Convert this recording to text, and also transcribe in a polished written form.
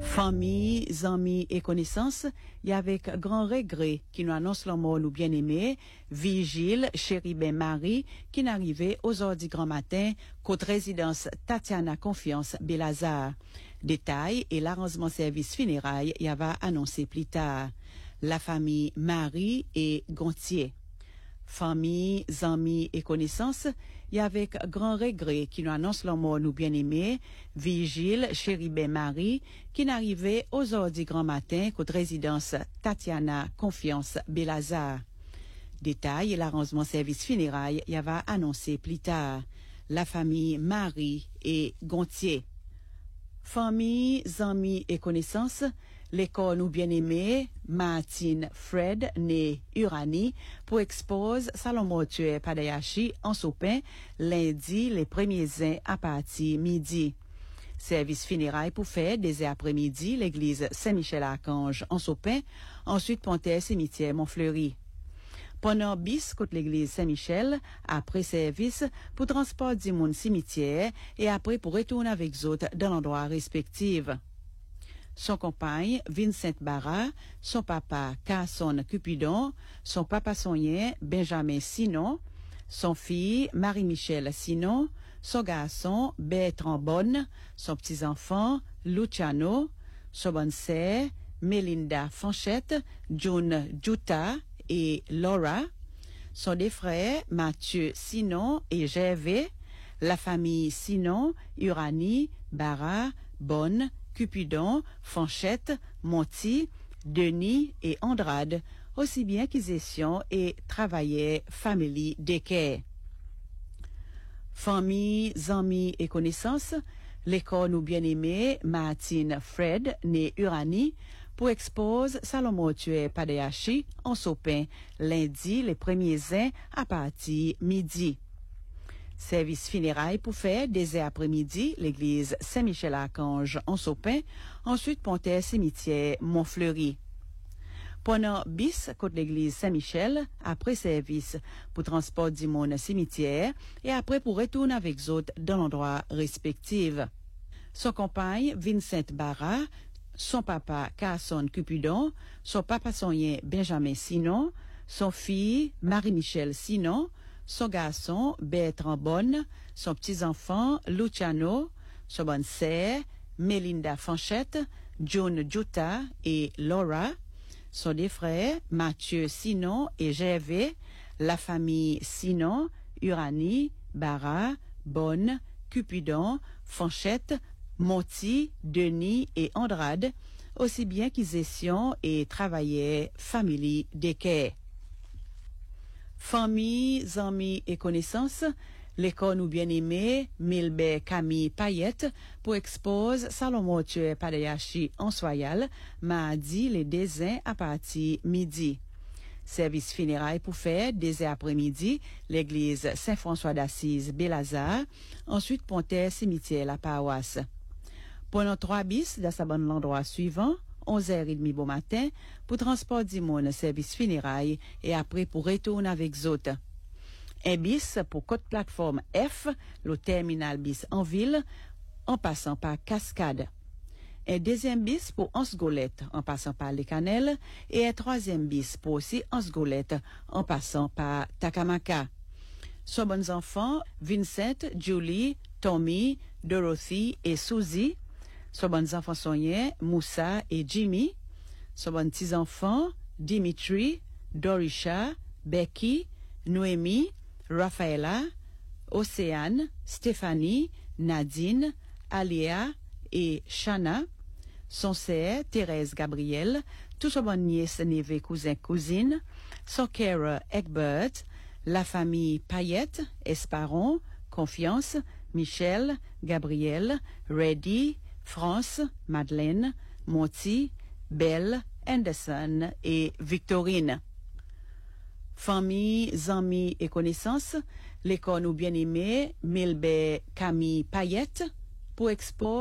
Famille, amis et connaissances, il y a avec grand regret qui nous annonce la mort nous bien-aimés, Vigile, chéri ben Marie, qui n'arrivait aux heures du grand matin, côte résidence Tatiana Confiance Belazar. Détail et l'arrangement service funérailles y avait annoncé plus tard. La famille Marie et Gontier. Famille, amis et connaissances, il y a avec grand regret qui nous annonce la mort nous bien-aimés, Vigile, chéri ben Marie, qui n'arrivait aux heures du grand matin côte résidence Tatiana Confiance Belazar. Détail et l'arrangement service funérailles y avait annoncé plus tard. La famille Marie et Gontier. Famille, amis et connaissances, l'école nous bien-aimé, Martine Fred, né Urani, pour expose salon mortuaire Padayashi en Sopin, lundi, les premiers ans à partir midi. Service funérailles pour faire des après-midi, l'église Saint-Michel-Archange en Sopin, ensuite Pontaire cimetière Montfleury. Pendant bis contre l'église Saint-Michel, après service, pour transport du monde cimetière et après pour retourner avec autres dans l'endroit respectif. Son compagne, Vincent Barra, son papa, Carson Cupidon, son papa sonien, Benjamin Sinon, son fille, Marie-Michel Sinon, son garçon, Bertrand Bonne, son petit-enfant, Luciano, son bonne sœur, Melinda Fanchette, June Juta et Laura, son deux frères, Mathieu Sinon et Gervais, la famille Sinon, Uranie, Barra, Bonne, Cupidon, Fanchette, Monty, Denis et Andrade, aussi bien qu'Isétion et travaillaient famille d'équerre. Famille, amis et connaissances, l'école nous bien-aimé, Martine Fred, né Uranie, pour expose salon mortuaire Padayashi en Sopin, lundi, les premiers ans à partir midi. Service funérailles pour faire des après-midi, l'église Saint-Michel-Archange en Sopin, ensuite Pontaire cimetière Montfleury. Pendant bis contre l'église Saint-Michel, après service pour transport du monde cimetière et après pour retourner avec autres dans l'endroit respectif. Son compagne, Vincent Barra, son papa, Carson Cupidon, son papa sonien, Benjamin Sinon, son fille, Marie-Michel Sinon, son garçon, Bertrand Bonne, son petit-enfant, Luciano, son bonne sœur, Melinda Fanchette, June Juta et Laura, son deux frères, Mathieu Sinon et Gervais, la famille Sinon, Uranie, Barra, Bonne, Cupidon, Fanchette, Monty, Denis et Andrade, aussi bien qu'Isétion et travaillaient famille d'équerre. Famille, amis et connaissances, l'école nous bien-aimé, Milbert Camille Payette, pour expose salon mortuaire Padayashi en Soyal, mardi les désirs à partir midi. Service funérailles pour faire des après-midi, l'église Saint-François d'Assise Belazar, ensuite Pontaire cimetière la paroisse. Pendant 3 bis dans sa bonne l'endroit suivant, 11h30 bon matin, pour transport du monde service funérailles et après pour retourner avec autres. Un bis pour côte plateforme F, le terminal bis en ville, en passant par Cascade. Un deuxième bis pour Anse-Golette, en passant par Les Canelles, et un troisième bis pour aussi Anse-Golette, en passant par Takamaka. Son bons enfants, Vincent, Julie, Tommy, Dorothy et Suzy. Son bons enfants sonniers, Moussa et Jimmy. Son bons petits-enfants, Dimitri, Dorisha, Becky, Noémie, Raphaëla, Océane, Stéphanie, Nadine, Aléa et Shana. Son sœur, Thérèse Gabriel, tout son bon nièce, neveu, cousin, cousine. Son Kara Egbert, la famille Payette, Esparon, Confiance, Michel, Gabriel, Reddy, France, Madeleine, Monty, Belle, Anderson et Victorine. Famille, amis et connaissances, l'école nous bien-aimé, Milbert Camille Payette, pour export